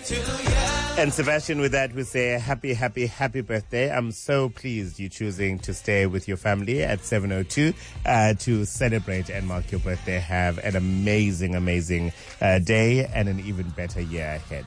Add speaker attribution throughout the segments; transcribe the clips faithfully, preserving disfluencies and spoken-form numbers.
Speaker 1: to you.
Speaker 2: And Sebastian, with that, we say happy, happy, happy birthday. I'm so pleased you're choosing to stay with your family at seven oh two uh, to celebrate and mark your birthday. Have an amazing, amazing uh, day and an even better year ahead.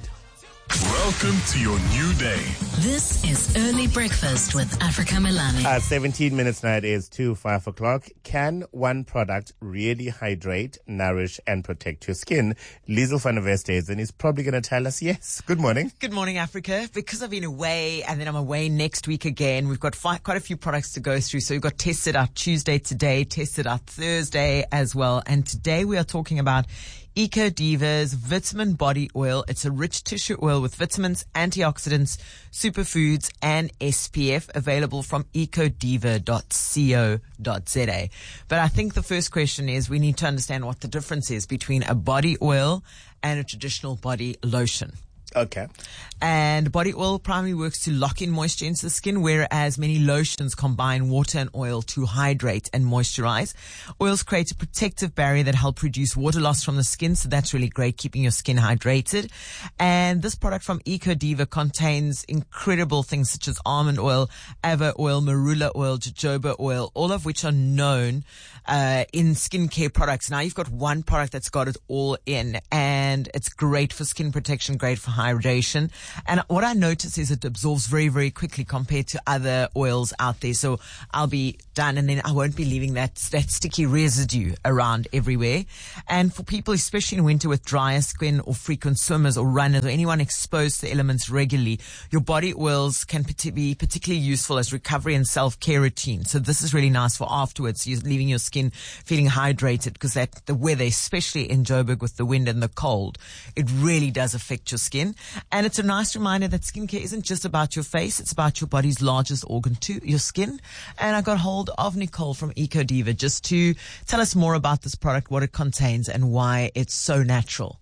Speaker 3: Welcome to your new day.
Speaker 4: This is Early Breakfast with Africa Melane.
Speaker 2: Uh, seventeen minutes now, it is to five o'clock. Can one product really hydrate, nourish, and protect your skin? Liesl van der Westhuizen is probably going to tell us yes. Good morning.
Speaker 5: Good morning, Africa. Because I've been away and then I'm away next week again, we've got fi- quite a few products to go through. So we've got tested out Tuesday today, tested out Thursday as well. And today we are talking about EcoDiva's Vitamin Body Oil. It's a rich tissue oil with vitamins, antioxidants, superfoods, and S P F, available from ecodiva dot co dot za. But I think the first question is we need to understand what the difference is between a body oil and a traditional body lotion.
Speaker 2: Okay.
Speaker 5: And body oil primarily works to lock in moisture into the skin, whereas many lotions combine water and oil to hydrate and moisturize. Oils create a protective barrier that help reduce water loss from the skin, so that's really great, keeping your skin hydrated. And this product from EcoDiva contains incredible things such as almond oil, ava oil, marula oil, jojoba oil, all of which are known uh in skincare products. Now you've got one product that's got it all in, and it's great for skin protection, great for hydration. And what I notice is it absorbs very, very quickly compared to other oils out there. So I'll be done and then I won't be leaving that, that sticky residue around everywhere. And for people, especially in winter with drier skin or frequent swimmers or runners or anyone exposed to elements regularly, your body oils can be particularly useful as recovery and self-care routine. So this is really nice for afterwards. You're leaving your skin feeling hydrated, because that the weather, especially in Joburg with the wind and the cold, it really does affect your skin. And it's a nice reminder that skincare isn't just about your face, it's about your body's largest organ too, your skin. And I got hold of Nicole from EcoDiva just to tell us more about this product, what it contains, and why it's so natural.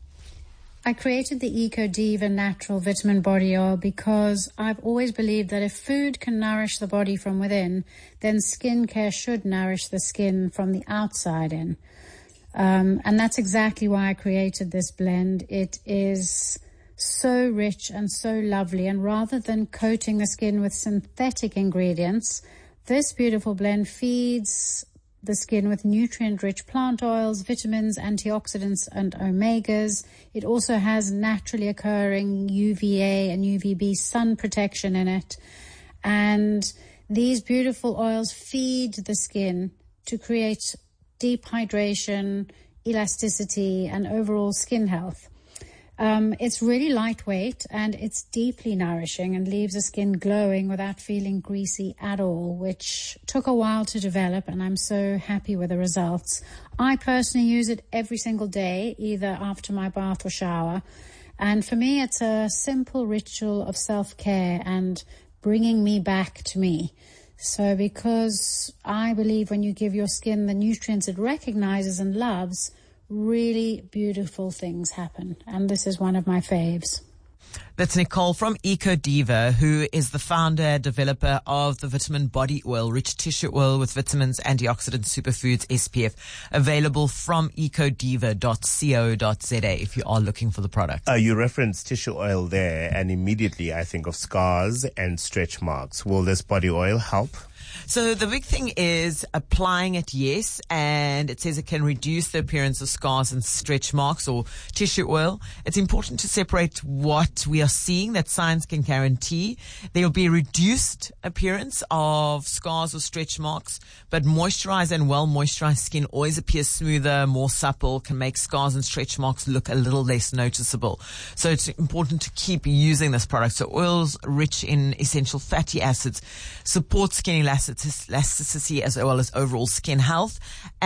Speaker 6: I created the EcoDiva Natural Vitamin Body Oil because I've always believed that if food can nourish the body from within, then skincare should nourish the skin from the outside in. Um, and that's exactly why I created this blend. It is so rich and so lovely, and rather than coating the skin with synthetic ingredients, this beautiful blend feeds the skin with nutrient-rich plant oils, vitamins, antioxidants, and omegas. It also has naturally occurring U V A and U V B sun protection in it. And these beautiful oils feed the skin to create deep hydration, elasticity, and overall skin health. Um, it's really lightweight and it's deeply nourishing and leaves the skin glowing without feeling greasy at all, which took a while to develop, and I'm so happy with the results. I personally use it every single day, either after my bath or shower. And for me, it's a simple ritual of self-care and bringing me back to me. So because I believe when you give your skin the nutrients it recognizes and loves, really beautiful things happen. And this is one of my faves.
Speaker 5: That's Nicole from EcoDiva, who is the founder, developer of the Vitamin Body Oil, rich tissue oil with vitamins, antioxidants, superfoods, S P F, available from ecodiva dot co dot za if you are looking for the product.
Speaker 2: Uh, you referenced tissue oil there, and immediately I think of scars and stretch marks. Will this body oil help?
Speaker 5: So the big thing is applying it, yes, and it says it can reduce the appearance of scars and stretch marks or tissue oil. It's important to separate what we are seeing that science can guarantee. There will be a reduced appearance of scars or stretch marks, but moisturized and well moisturized skin always appears smoother, more supple, can make scars and stretch marks look a little less noticeable. So it's important to keep using this product. So oils rich in essential fatty acids support skin elasticity elasticity as well as overall skin health.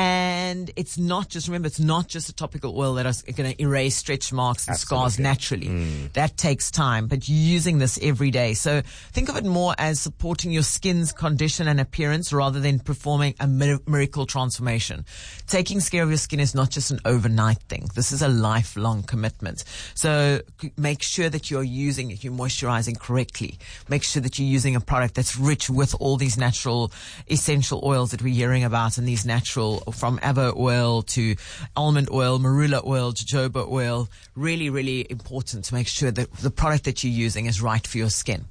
Speaker 5: And it's not just, remember, it's not just a topical oil that is going to erase stretch marks and
Speaker 2: Absolutely.
Speaker 5: scars naturally.
Speaker 2: Mm.
Speaker 5: That takes time, but you're using this every day. So think of it more as supporting your skin's condition and appearance rather than performing a miracle transformation. Taking care of your skin is not just an overnight thing. This is a lifelong commitment. So make sure that you're using it, you're moisturizing correctly. Make sure that you're using a product that's rich with all these natural natural essential oils that we're hearing about, and these natural, from avo oil to almond oil, marula oil, jojoba oil, really, really important to make sure that the product that you're using is right for your skin.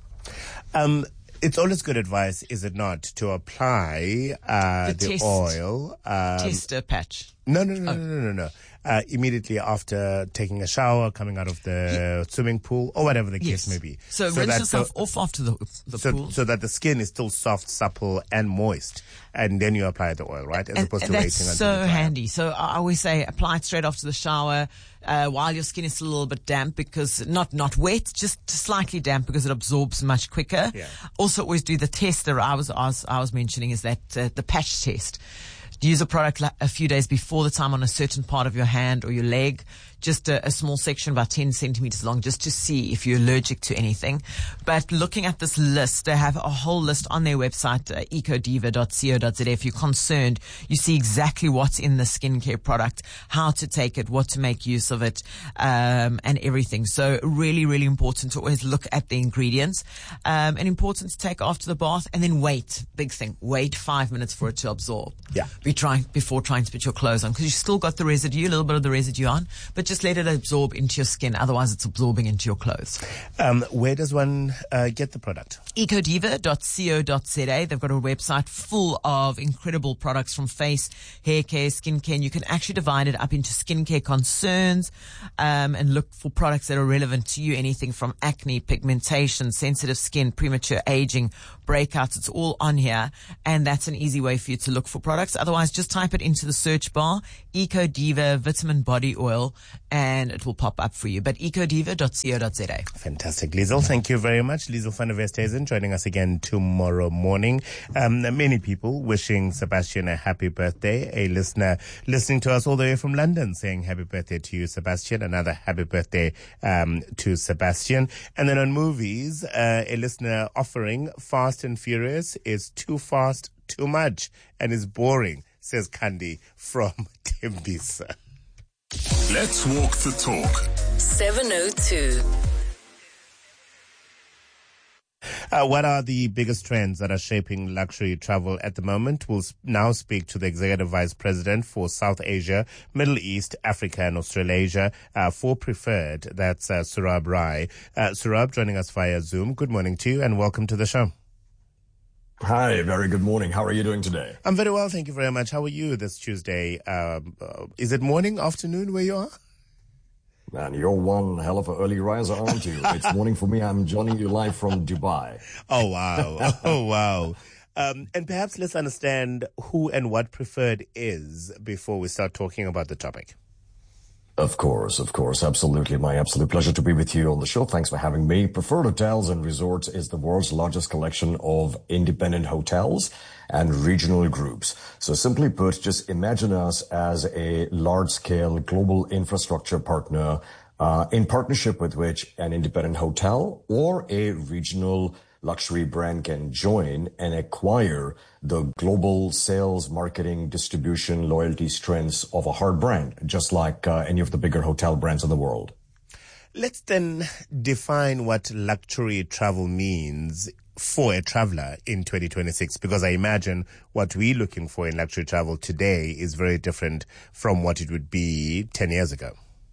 Speaker 2: Um, It's always good advice, is it not, to apply uh,
Speaker 5: the
Speaker 2: the
Speaker 5: test,
Speaker 2: oil. Um,
Speaker 5: tester patch.
Speaker 2: No, no, no,
Speaker 5: Oh.
Speaker 2: no, no, no, no. Uh, immediately after taking a shower, coming out of the
Speaker 5: Yeah.
Speaker 2: swimming pool, or whatever the case
Speaker 5: Yes.
Speaker 2: may be.
Speaker 5: So,
Speaker 2: that
Speaker 5: rinse yourself
Speaker 2: the-
Speaker 5: off after the, the
Speaker 2: so,
Speaker 5: pool.
Speaker 2: so that the skin is still soft, supple, and moist, and then you apply the oil, right? As
Speaker 5: And,
Speaker 2: opposed
Speaker 5: and
Speaker 2: to
Speaker 5: that's
Speaker 2: waiting until
Speaker 5: so
Speaker 2: you dry.
Speaker 5: handy. So I always say apply it straight after the shower, uh, while your skin is still a little bit damp, because not, not wet, just slightly damp, because it absorbs much quicker.
Speaker 2: Yeah.
Speaker 5: Also always do the test that I was, I was, I was mentioning, is that, uh, the patch test. Use a product like a few days before the time on a certain part of your hand or your leg, just a, a small section about ten centimeters long, just to see if you're allergic to anything. But looking at this list, they have a whole list on their website, uh, ecodiva dot co dot za. If you're concerned, you see exactly what's in the skincare product, how to take it, what to make use of it, um, and everything. So really, really important to always look at the ingredients, um, and important to take after the bath, and then wait. Big thing. Wait five minutes for it to absorb.
Speaker 2: Yeah.
Speaker 5: Be trying before trying to put your clothes on, because you've still got the residue, a little bit of the residue on, but just let it absorb into your skin. Otherwise, it's absorbing into your clothes.
Speaker 2: Um, where does one uh, get the product?
Speaker 5: ecodiva dot co dot za. They've got a website full of incredible products from face, hair care, skin care, and you can actually divide it up into skincare concerns, um, and look for products that are relevant to you. Anything from acne, pigmentation, sensitive skin, premature aging, breakouts. It's all on here, and that's an easy way for you to look for products. Otherwise, just type it into the search bar, Ecodiva Vitamin Body Oil, and it will pop up for you. But ecodiva dot co dot za.
Speaker 2: Fantastic. Liesl, thank you very much. Liesl van der Westhuizen joining us again tomorrow morning. Um, many people wishing Sebastian a happy birthday. A listener listening to us all the way from London saying happy birthday to you, Sebastian. Another happy birthday um, to Sebastian. And then on movies, uh, a listener offering Fast and Furious is too fast, too much, and is boring, says Kandi from Tembisa.
Speaker 3: Let's walk the talk.
Speaker 4: seven oh two.
Speaker 2: Uh, what are the biggest trends that are shaping luxury travel at the moment? We'll now speak to the Executive Vice President for South Asia, Middle East, Africa, and Australasia uh, for Preferred. That's uh, Surab Rai. Uh, Surab joining us via Zoom. Good morning to you and welcome to the show.
Speaker 1: Hi, very good morning. How are you doing today?
Speaker 2: I'm very well, thank you very much. How are you this Tuesday? Um, uh, is it morning, afternoon where you are?
Speaker 1: Man, you're one hell of an early riser, aren't you? It's morning for me. I'm joining you live from Dubai.
Speaker 2: Oh, wow. Oh, wow. Um, and perhaps let's understand who and what Preferred is before we start talking about the topic.
Speaker 1: Of course, of course. Absolutely. My absolute pleasure to be with you on the show. Thanks for having me. Preferred Hotels and Resorts is the world's largest collection of independent hotels and regional groups. So simply put, just imagine us as a large-scale global infrastructure partner, uh, in partnership with which an independent hotel or a regional luxury brand can join and acquire the global sales, marketing, distribution, loyalty strengths of a hard brand, just like uh, any of the bigger hotel brands in the world.
Speaker 2: Let's then define what luxury travel means for a traveler in twenty twenty-six, because I imagine what we're looking for in luxury travel today is very different from what it would be ten years ago.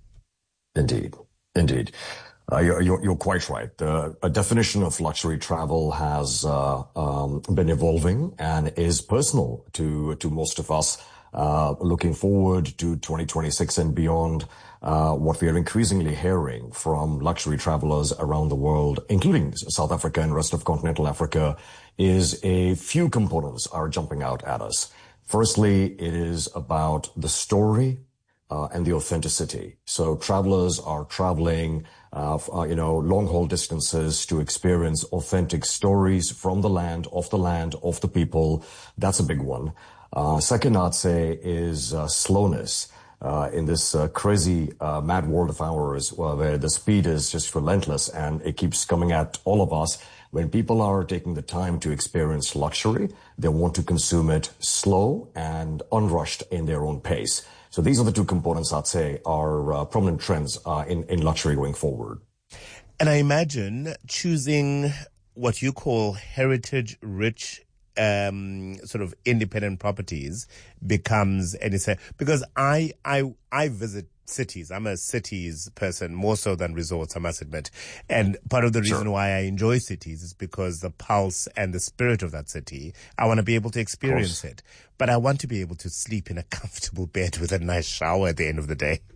Speaker 1: Indeed. Indeed. Uh, you're, you're, you're quite right. The a definition of luxury travel has uh, um, been evolving and is personal to to most of us. Uh, looking forward to twenty twenty-six and beyond, uh, what we are increasingly hearing from luxury travelers around the world, including South Africa and rest of continental Africa, is a few components are jumping out at us. Firstly, it is about the story uh, and the authenticity. So travelers are traveling Uh, uh, you know, long-haul distances to experience authentic stories from the land, of the land, of the people. That's a big one. Uh, second, I'd say, is uh, slowness. Uh, in this uh, crazy, uh, mad world of ours, uh, where the speed is just relentless and it keeps coming at all of us, when people are taking the time to experience luxury, they want to consume it slow and unrushed in their own pace. So these are the two components, I'd say, are uh, prominent trends uh, in, in luxury going forward.
Speaker 2: And I imagine choosing what you call heritage-rich um, sort of independent properties becomes, and it's a, because I, I, I visit cities. I'm a cities person more so than resorts, I must admit. And part of the reason
Speaker 1: Sure.
Speaker 2: why I enjoy cities is because the pulse and the spirit of that city, I want to be able to experience it. But I want to be able to sleep in a comfortable bed with a nice shower at the end of the day.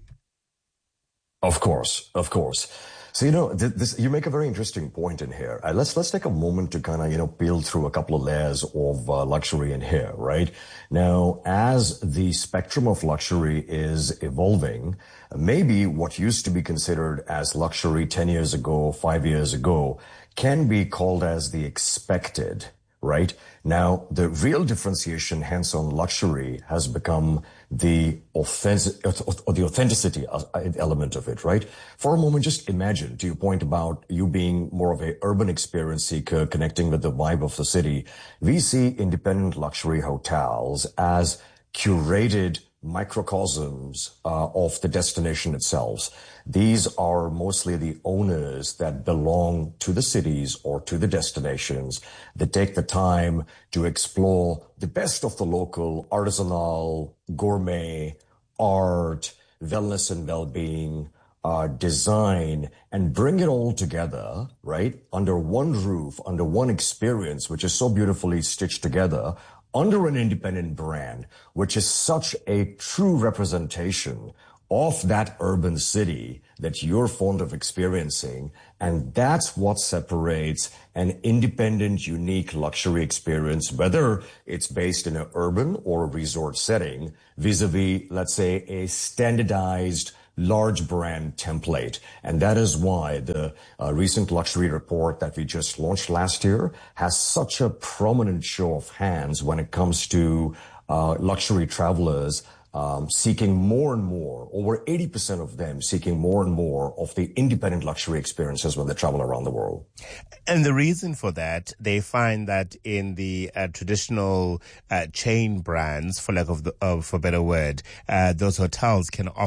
Speaker 1: Of course, of course. So, you know, th- this, you make a very interesting point in here. Uh, let's, let's take a moment to kind of, you know, peel through a couple of layers of uh, luxury in here, right? Now, as the spectrum of luxury is evolving, maybe what used to be considered as luxury ten years ago, five years ago, can be called as the expected, right? Now, the real differentiation, hence on luxury, has become the offensive or the authenticity element of it, right? For a moment, just imagine, to your point about you being more of a urban experience seeker, connecting with the vibe of the city. We see independent luxury hotels as curated microcosms uh, of the destination itself. These are mostly the owners that belong to the cities or to the destinations that take the time to explore the best of the local artisanal, gourmet, art, wellness and well-being, uh, design, and bring it all together, right, under one roof, under one experience, which is so beautifully stitched together, under an independent brand, which is such a true representation of that urban city that you're fond of experiencing. And that's what separates an independent, unique luxury experience, whether it's based in an urban or a resort setting, vis-a-vis, let's say, a standardized large brand template. And that is why the uh, recent luxury report that we just launched last year has such a prominent show of hands when it comes to uh, luxury travelers um, seeking more and more, over eighty percent of them seeking more and more of the independent luxury experiences when they travel around the world.
Speaker 2: And the reason for that, they find that in the uh, traditional uh, chain brands, for lack of, the, of for a better word, uh, those hotels can offer